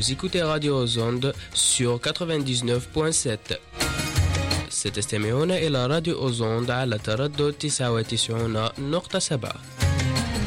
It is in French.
Vous écoutez Radio Ozonde sur 99.7. ستستمعون إلى راديو أوزوند على تردد 99.7.